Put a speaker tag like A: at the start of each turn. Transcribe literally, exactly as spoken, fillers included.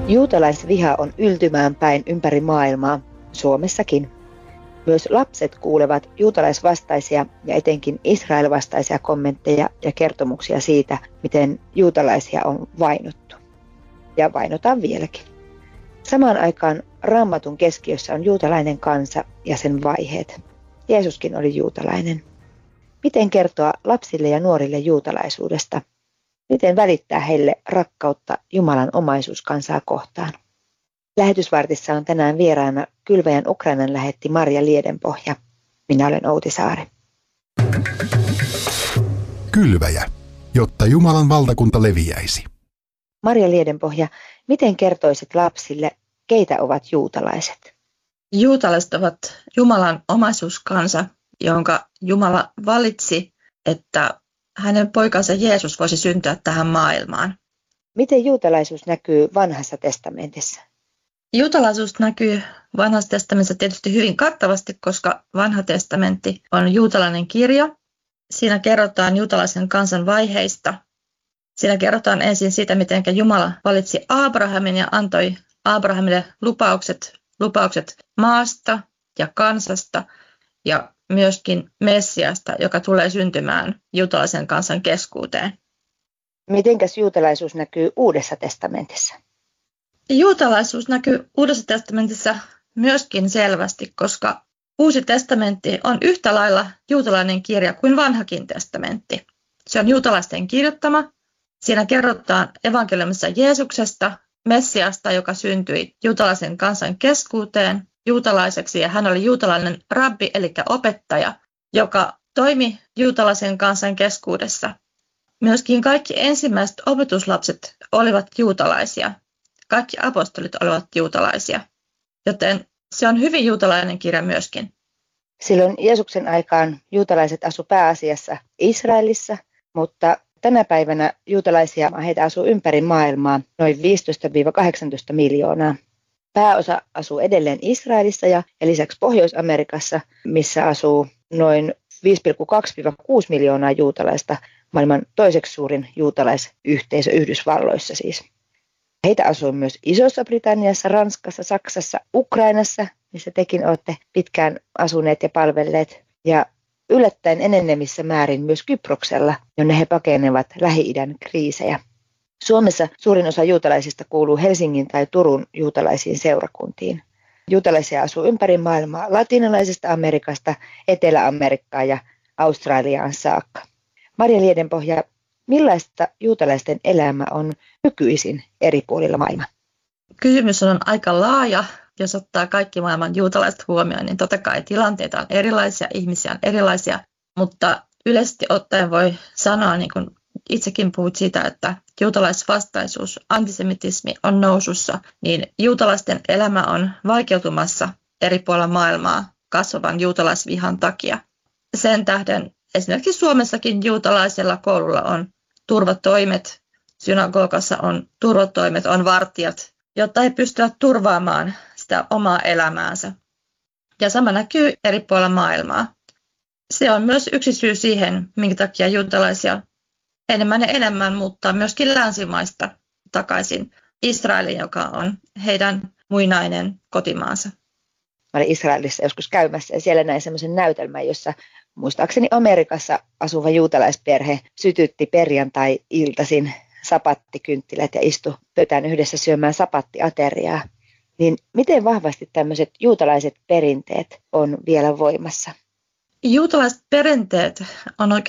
A: Juutalaisviha on yltymään päin ympäri maailmaa, Suomessakin. Myös lapset kuulevat juutalaisvastaisia ja etenkin Israel-vastaisia kommentteja ja kertomuksia siitä, miten juutalaisia on vainottu. Ja vainotaan vieläkin. Samaan aikaan Raamatun keskiössä on juutalainen kansa ja sen vaiheet. Jeesuskin oli juutalainen. Miten kertoa lapsille ja nuorille juutalaisuudesta? Miten välittää heille rakkautta Jumalan omaisuuskansaa kohtaan? Lähetysvartissa on tänään vieraana Kylväjän Ukrainan lähetti Marja Liedenpohja. Minä olen Outi Saari.
B: Kylväjä, jotta Jumalan valtakunta leviäisi.
A: Marja Liedenpohja, miten kertoisit lapsille, keitä ovat juutalaiset?
C: Juutalaiset ovat Jumalan omaisuuskansa, jonka Jumala valitsi, että hänen poikansa Jeesus voisi syntyä tähän maailmaan.
A: Miten juutalaisuus näkyy Vanhassa testamentissa?
C: Juutalaisuus näkyy Vanhassa testamentissa tietysti hyvin kattavasti, koska Vanha testamentti on juutalainen kirja. Siinä kerrotaan juutalaisen kansan vaiheista. Siinä kerrotaan ensin siitä, miten Jumala valitsi Abrahamin ja antoi Abrahamille lupaukset, lupaukset maasta ja kansasta ja myöskin Messiasta, joka tulee syntymään juutalaisen kansan keskuuteen.
A: Mitenkäs juutalaisuus näkyy Uudessa testamentissa?
C: Juutalaisuus näkyy Uudessa testamentissa myöskin selvästi, koska Uusi testamentti on yhtä lailla juutalainen kirja kuin Vanhakin testamentti. Se on juutalaisten kirjoittama. Siinä kerrotaan evankeliumissa Jeesuksesta, Messiasta, joka syntyi juutalaisen kansan keskuuteen juutalaiseksi, ja hän oli juutalainen rabbi, eli opettaja, joka toimi juutalaisen kansan keskuudessa. Myöskin kaikki ensimmäiset opetuslapset olivat juutalaisia. Kaikki apostolit olivat juutalaisia, joten se on hyvin juutalainen kirja myöskin.
A: Silloin Jeesuksen aikaan juutalaiset asu pääasiassa Israelissa, mutta tänä päivänä juutalaisia heitä asuu ympäri maailmaa noin viisitoista kahdeksantoista miljoonaa. Pääosa asuu edelleen Israelissa ja lisäksi Pohjois-Amerikassa, missä asuu noin viisi pilkku kaksi kuusi miljoonaa juutalaista, maailman toiseksi suurin juutalaisyhteisö Yhdysvalloissa siis. Heitä asuu myös Isossa Britanniassa, Ranskassa, Saksassa, Ukrainassa, missä tekin olette pitkään asuneet ja palvelleet, ja yllättäen enenevissä määrin myös Kyproksella, jonne he pakenevat Lähi-idän kriisejä. Suomessa suurin osa juutalaisista kuuluu Helsingin tai Turun juutalaisiin seurakuntiin. Juutalaisia asuu ympäri maailmaa latinalaisesta Amerikasta, Etelä-Amerikkaan ja Australiaan saakka. Marja Liedenpohja, millaista juutalaisten elämä on nykyisin eri puolilla maailmaa?
C: Kysymys on aika laaja. Jos ottaa kaikki maailman juutalaiset huomioon, niin totta kai tilanteita on erilaisia, ihmisiä on erilaisia, mutta yleisesti ottaen voi sanoa, niin kuin itsekin puhuit siitä, että juutalaisvastaisuus, antisemitismi on nousussa, niin juutalaisten elämä on vaikeutumassa eri puolilla maailmaa kasvavan juutalaisvihan takia. Sen tähden esimerkiksi Suomessakin juutalaisella koululla on turvatoimet, synagogassa on turvatoimet, on vartijat, jotta ei pystyä turvaamaan sitä omaa elämäänsä. Ja sama näkyy eri puolilla maailmaa. Se on myös yksi syy siihen, minkä takia juutalaisia enemmän ja enemmän muuttaa myöskin länsimaista takaisin Israeliin, joka on heidän muinainen kotimaansa.
A: Mä olin Israelissa joskus käymässä ja siellä näin semmoisen näytelmän, jossa muistaakseni Amerikassa asuva juutalaisperhe sytytti perjantai-iltaisin sapattikynttilät ja istui pöytään yhdessä syömään sapattiateriaa. Niin miten vahvasti tämmöiset juutalaiset perinteet on vielä voimassa?
C: Juutalaiset perinteet on